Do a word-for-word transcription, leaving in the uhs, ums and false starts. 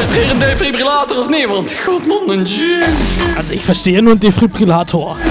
demonstrieren Defibrillator auf niemand. Gott, Mann, Also ich verstehe nur einen Defibrillator.